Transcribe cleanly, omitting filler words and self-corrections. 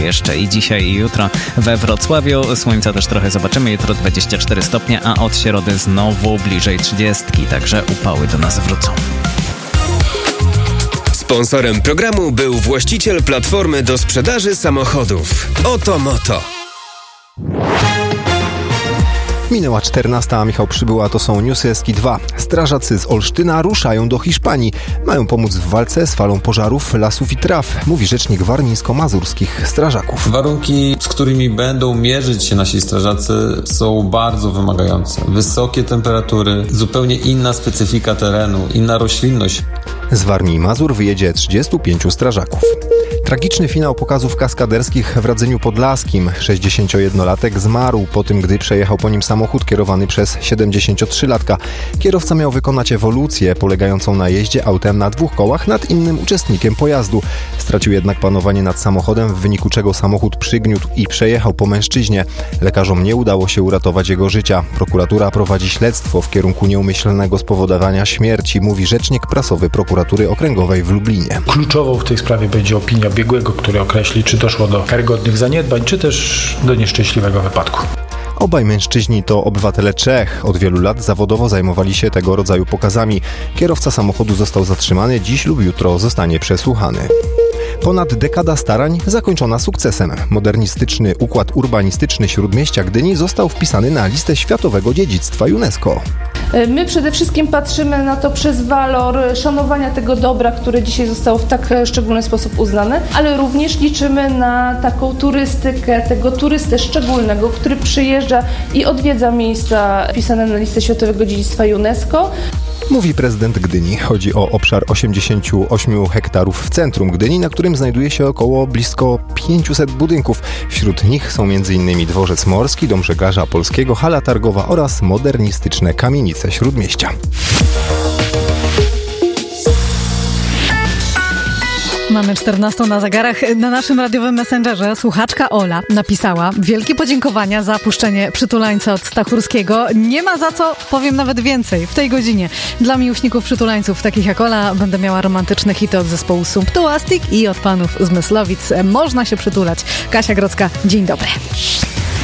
Jeszcze i dzisiaj, i jutro we Wrocławiu. Słońca też trochę zobaczymy. Jutro 24 stopnie, a od środy znowu bliżej 30. Także upały do nas wrócą. Sponsorem programu był właściciel platformy do sprzedaży samochodów Otomoto. Minęła 14, a Michał Przybyła, to są Newsy Eski 2. Strażacy z Olsztyna ruszają do Hiszpanii. Mają pomóc w walce z falą pożarów, lasów i traw, mówi rzecznik warmińsko-mazurskich strażaków. Warunki, z którymi będą mierzyć się nasi strażacy, są bardzo wymagające. Wysokie temperatury, zupełnie inna specyfika terenu, inna roślinność. Z Warmii i Mazur wyjedzie 35 strażaków. Tragiczny finał pokazów kaskaderskich w Radzeniu Podlaskim. 61-latek zmarł po tym, gdy przejechał po nim samochód kierowany przez 73-latka. Kierowca miał wykonać ewolucję polegającą na jeździe autem na 2 kołach nad innym uczestnikiem pojazdu. Stracił jednak panowanie nad samochodem, w wyniku czego samochód przygniótł i przejechał po mężczyźnie. Lekarzom nie udało się uratować jego życia. Prokuratura prowadzi śledztwo w kierunku nieumyślnego spowodowania śmierci, mówi rzecznik prasowy Prokuratury Okręgowej w Lublinie. Kluczową w tej sprawie będzie opinia biegłego, który określi, czy doszło do karygodnych zaniedbań, czy też do nieszczęśliwego wypadku. Obaj mężczyźni to obywatele Czech. Od wielu lat zawodowo zajmowali się tego rodzaju pokazami. Kierowca samochodu został zatrzymany, dziś lub jutro zostanie przesłuchany. Ponad dekada starań zakończona sukcesem. Modernistyczny układ urbanistyczny Śródmieścia Gdyni został wpisany na listę Światowego Dziedzictwa UNESCO. My przede wszystkim patrzymy na to przez walor szanowania tego dobra, które dzisiaj zostało w tak szczególny sposób uznane, ale również liczymy na taką turystykę, tego turystę szczególnego, który przyjeżdża i odwiedza miejsca wpisane na listę Światowego Dziedzictwa UNESCO. Mówi prezydent Gdyni. Chodzi o obszar 88 hektarów w centrum Gdyni, na którym znajduje się blisko 500 budynków. Wśród nich są m.in. Dworzec Morski, Dom Żeglarza Polskiego, hala targowa oraz modernistyczne kamienice Śródmieścia. Mamy 14 na zegarach. Na naszym radiowym messengerze słuchaczka Ola napisała: wielkie podziękowania za puszczenie Przytulańca od Stachurskiego. Nie ma za co, powiem nawet więcej, w tej godzinie. Dla miłośników przytulańców takich jak Ola będę miała romantyczne hity od zespołu Sumptuastic i od panów z Myslowic. Można się przytulać. Kasia Grodzka, dzień dobry.